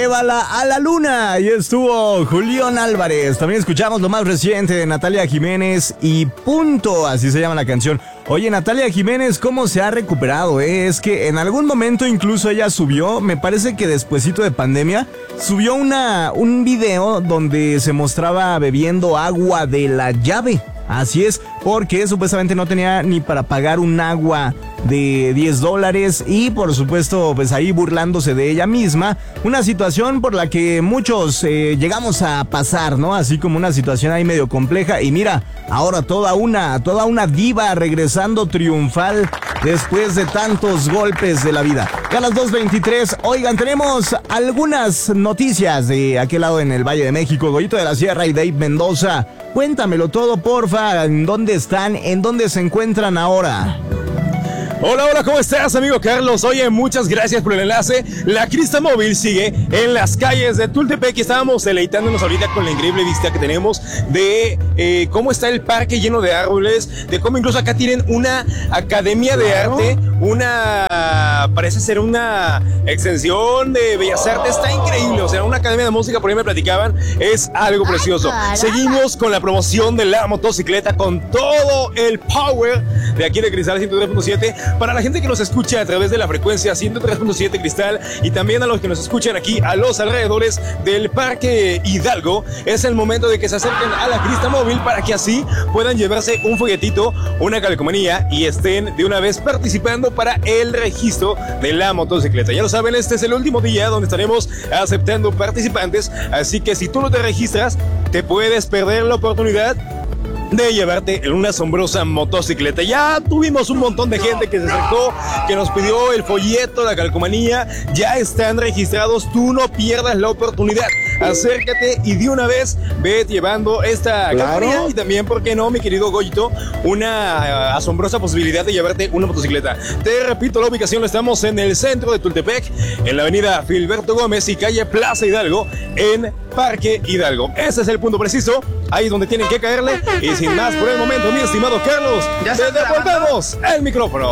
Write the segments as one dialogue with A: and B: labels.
A: Llévala a la luna. Y estuvo Julián Álvarez. También escuchamos lo más reciente de Natalia Jiménez y Punto, así se llama la canción. Oye, Natalia Jiménez, ¿cómo se ha recuperado? Es que en algún momento incluso ella subió, me parece que despuesito de pandemia, subió un video donde se mostraba bebiendo agua de la llave. Así es, porque supuestamente no tenía ni para pagar un agua de $10 y por supuesto pues ahí burlándose de ella misma, una situación por la que muchos llegamos a pasar, ¿no? Así como una situación ahí medio compleja y mira, ahora toda una diva regresando triunfal después de tantos golpes de la vida. Ya a las 2:23, oigan, tenemos algunas noticias de aquel lado en el Valle de México. Goyito de la Sierra y Dave Mendoza, cuéntamelo todo, porfa. ¿En dónde están? ¿En dónde se encuentran ahora?
B: Hola, ¿cómo estás, amigo Carlos? Oye, muchas gracias por el enlace. La Crista Móvil sigue en las calles de Tultepec y estábamos deleitándonos ahorita con la increíble vista que tenemos de cómo está el parque lleno de árboles, de cómo incluso acá tienen una academia de arte, parece ser una extensión de Bellas Artes, está increíble, o sea, una academia de música, por ahí me platicaban, es algo precioso. Seguimos con la promoción de la motocicleta con todo el power de aquí de Cristal 103.7. Para la gente que nos escucha a través de la frecuencia 103.7 Cristal y también a los que nos escuchan aquí a los alrededores del Parque Hidalgo, es el momento de que se acerquen a la Crista Móvil para que así puedan llevarse un folletito, una calcomanía y estén de una vez participando para el registro de la motocicleta. Ya lo saben, este es el último día donde estaremos aceptando participantes, así que si tú no te registras, te puedes perder la oportunidad de llevarte en una asombrosa motocicleta. Ya tuvimos un montón de gente que se acercó, que nos pidió el folleto, la calcomanía. Ya están registrados, tú no pierdas la oportunidad. Acércate y de una vez ve llevando esta calcomanía y también, ¿por qué no, mi querido Goyito? Una asombrosa posibilidad de llevarte una motocicleta. Te repito, la ubicación, estamos en el centro de Tultepec, en la avenida Filberto Gómez y calle Plaza Hidalgo, en Parque Hidalgo. Ese es el punto preciso, ahí es donde tienen que caerle. Y sin más por el momento, mi estimado Carlos, te devolvemos el micrófono.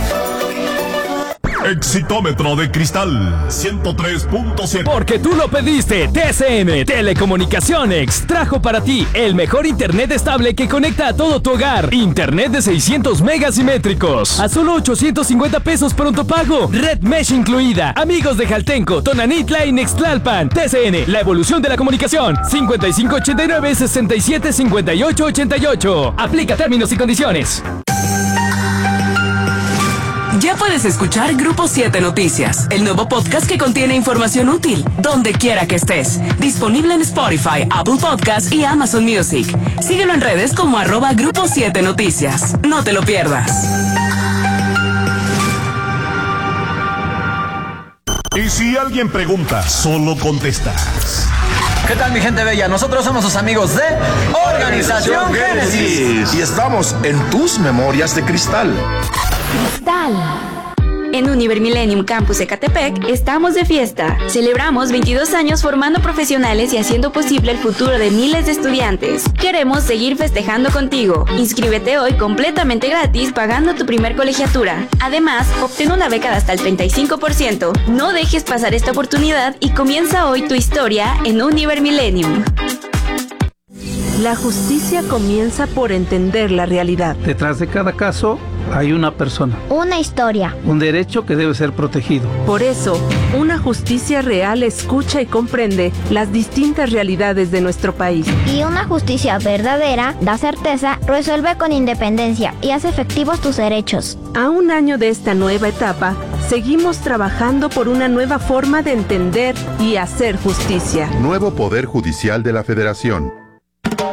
C: Exitómetro de Cristal 103.7.
D: Porque tú lo pediste, TCM Telecomunicaciones trajo para ti el mejor internet estable que conecta a todo tu hogar. Internet de 600 megas simétricos a solo 850 pesos pronto pago. Red Mesh incluida. Amigos de Jaltenco, Tonanitla y Nextlalpan. TCN, la evolución de la comunicación. 5589-675888. Aplica términos y condiciones.
E: Ya puedes escuchar Grupo 7 Noticias, el nuevo podcast que contiene información útil, donde quiera que estés. Disponible en Spotify, Apple Podcast y Amazon Music. Síguelo en redes como @Grupo 7 Noticias. No te lo pierdas.
C: Y si alguien pregunta, solo contestas.
F: ¿Qué tal, mi gente bella? Nosotros somos sus amigos de Organización Génesis.
G: Y estamos en tus memorias de cristal.
H: En Univer Millennium Campus Ecatepec estamos de fiesta. Celebramos 22 años formando profesionales y haciendo posible el futuro de miles de estudiantes. Queremos seguir festejando contigo. Inscríbete hoy completamente gratis pagando tu primer colegiatura. Además, obtén una beca de hasta el 35%. No dejes pasar esta oportunidad y comienza hoy tu historia en Univer Millennium.
I: La justicia comienza por entender la realidad.
J: Detrás de cada caso hay una persona.
K: Una historia.
J: Un derecho que debe ser protegido.
I: Por eso, una justicia real escucha y comprende las distintas realidades de nuestro país.
K: Y una justicia verdadera da certeza, resuelve con independencia y hace efectivos tus derechos.
I: A un año de esta nueva etapa, seguimos trabajando por una nueva forma de entender y hacer justicia.
G: Nuevo Poder Judicial de la Federación.